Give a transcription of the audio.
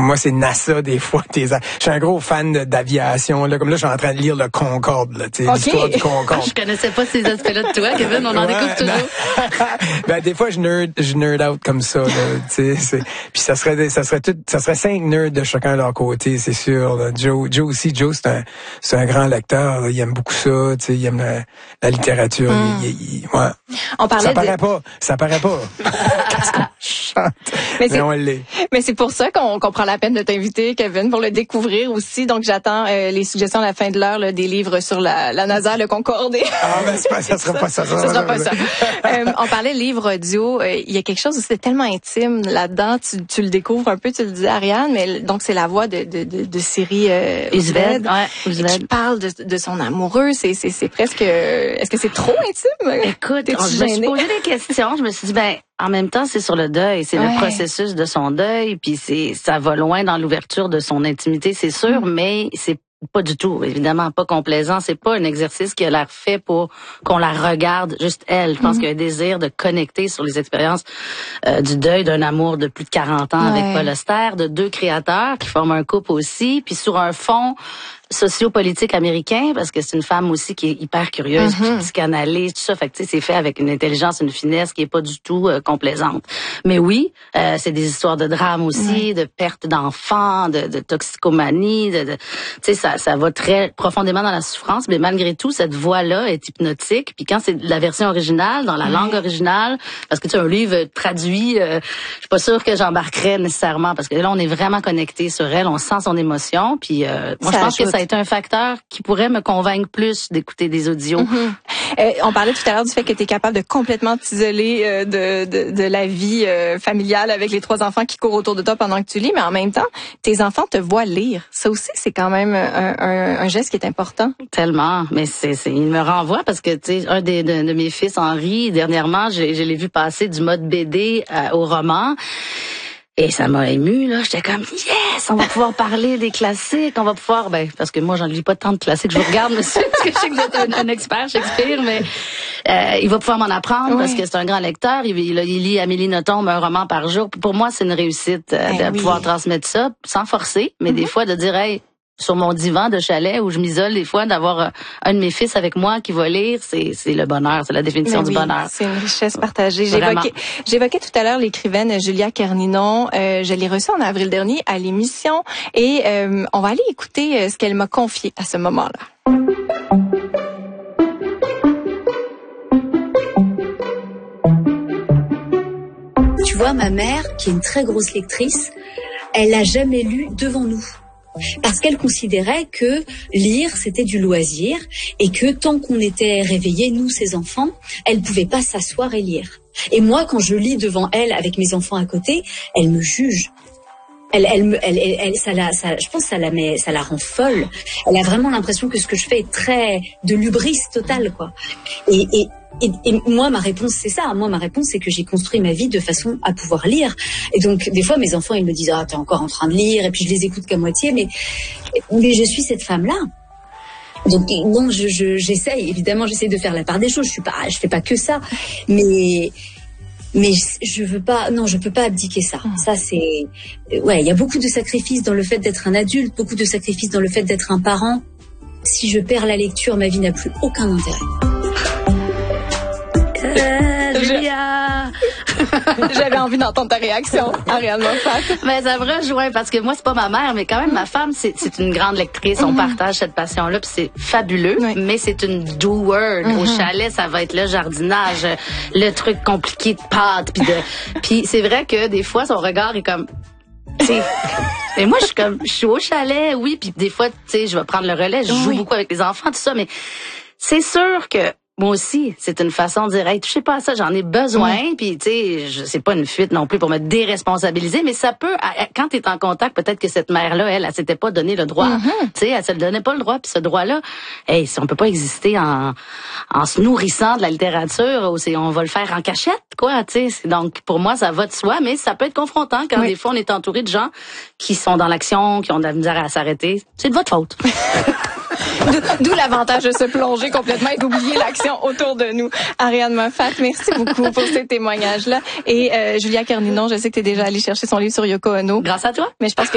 moi, c'est NASA, des fois. Je suis un gros fan d'aviation, là. Comme là, je suis en train de lire le Concorde, là, tu sais, l'histoire du Concorde. Je connaissais pas ces aspects-là de toi, Kevin. On en découvre toujours. Des fois, je nerd out comme ça, là, tu sais. Puis ça serait 5 nerds de chacun de leur côté, c'est sûr, là. Joe aussi, c'est un grand lecteur, là. Il aime beaucoup ça, tu sais, il aime la littérature. Ouais. On parlait ça paraît pas. Qu'est-ce qu'on chante? Mais on l'est. Mais c'est pour ça qu'on prend la peine de t'inviter, Kevin, pour le découvrir aussi. Donc, j'attends les suggestions à la fin de l'heure, là, des livres sur la NASA, le Concorde. Ça sera pas ça. Ça sera pas ça. On parlait livre audio. Il y a quelque chose aussi de tellement intime là-dedans. Tu le découvres un peu, tu le disais, Ariane, mais donc c'est la voix de Siri Ousved. Qui parle de son amoureux. C'est presque... Est-ce que c'est trop intime? Écoute, je me suis posé des questions. Je me suis dit, en même temps, c'est sur le deuil, c'est le processus de son deuil, puis ça va loin dans l'ouverture de son intimité, c'est sûr, mais c'est pas du tout, évidemment, pas complaisant. C'est pas un exercice qui a l'air fait pour qu'on la regarde juste elle. Je pense qu'il y a un désir de connecter sur les expériences du deuil d'un amour de plus de 40 ans avec Paul Auster, de 2 créateurs qui forment un couple aussi, puis sur un fond sociopolitique américain, parce que c'est une femme aussi qui est hyper curieuse, puis psychanalyse, tout ça. Fait que tu sais, c'est fait avec une intelligence, une finesse qui est pas du tout complaisante. Mais oui, c'est des histoires de drame aussi, de perte d'enfants, de toxicomanie, tu sais, ça va très profondément dans la souffrance. Mais malgré tout, cette voix-là est hypnotique. Puis quand c'est la version originale, dans la langue originale, parce que tu sais, un livre traduit, je suis pas sûre que j'embarquerais nécessairement, parce que là, on est vraiment connecté sur elle, on sent son émotion. Puis moi, je pense que ça a été un facteur qui pourrait me convaincre plus d'écouter des audios. On parlait tout à l'heure du fait que tu es capable de complètement t'isoler de la vie familiale avec les 3 enfants qui courent autour de toi pendant que tu lis, mais en même temps, tes enfants te voient lire. Ça aussi, c'est quand même un geste qui est important. Tellement, mais il me renvoie parce que tu sais, un de mes fils, Henri, dernièrement, je l'ai vu passer du mode BD au roman. Et ça m'a ému, là. J'étais comme, yes, on va pouvoir parler des classiques, on va pouvoir, parce que moi, j'en lis pas tant de classiques. Je vous regarde, monsieur, parce que je sais que vous êtes un expert Shakespeare, mais il va pouvoir m'en apprendre parce que c'est un grand lecteur. Il lit Amélie Nothomb, un roman par jour. Pour moi, c'est une réussite de pouvoir transmettre ça, sans forcer, mais des fois de dire, hey, sur mon divan de chalet où je m'isole des fois, d'avoir un de mes fils avec moi qui va lire, c'est le bonheur, c'est la définition du bonheur. C'est une richesse partagée. J'évoquais tout à l'heure l'écrivaine Julia Kerninon. Je l'ai reçue en avril dernier à l'émission et on va aller écouter ce qu'elle m'a confié à ce moment-là. Tu vois, ma mère, qui est une très grosse lectrice, elle n'a jamais lu devant nous. Parce qu'elle considérait que lire, c'était du loisir et que tant qu'on était réveillés, nous, ses enfants, elle pouvait pas s'asseoir et lire. Et moi, quand je lis devant elle avec mes enfants à côté, elle me juge. Je pense que ça la rend folle. Elle a vraiment l'impression que ce que je fais est très de l'hubris totale, quoi. Et moi, ma réponse, c'est ça. Moi, ma réponse, c'est que j'ai construit ma vie de façon à pouvoir lire. Et donc, des fois, mes enfants, ils me disent, t'es encore en train de lire, et puis je les écoute qu'à moitié, mais je suis cette femme-là. Donc, non, j'essaye, évidemment, j'essaye de faire la part des choses. Je fais pas que ça. Mais je peux pas abdiquer ça. Ça, c'est, il y a beaucoup de sacrifices dans le fait d'être un adulte, beaucoup de sacrifices dans le fait d'être un parent. Si je perds la lecture, ma vie n'a plus aucun intérêt. Julia! J'avais envie d'entendre ta réaction, Ariane Moffat. Mais ça me rejoint parce que moi, c'est pas ma mère, mais quand même, ma femme, c'est une grande lectrice. On partage cette passion-là, puis c'est fabuleux. Mais c'est une doer. Au chalet, ça va être le jardinage, le truc compliqué de pâte, puis c'est vrai que des fois, son regard est comme, et moi, je suis au chalet, oui, puis des fois, tu sais, je vais prendre le relais, je joue beaucoup avec les enfants, tout ça, mais c'est sûr que moi aussi, c'est une façon de dire, hey, touchez pas à ça, j'en ai besoin, puis tu sais, c'est pas une fuite non plus pour me déresponsabiliser, mais ça peut, quand t'es en contact, peut-être que cette mère-là, elle s'était pas donné le droit, tu sais, elle se donnait pas le droit, puis ce droit-là, hey, on peut pas exister en se nourrissant de la littérature, on va le faire en cachette, quoi, tu sais, donc pour moi, ça va de soi, mais ça peut être confrontant quand des fois on est entouré de gens qui sont dans l'action, qui ont de la misère à s'arrêter, c'est de votre faute. D'où l'avantage de se plonger complètement et d'oublier l'action autour de nous. Ariane Moffat, merci beaucoup pour ces témoignages-là. Et Julia Kerninon, je sais que tu es déjà allée chercher son livre sur Yoko Ono. Grâce à toi. Mais je pense que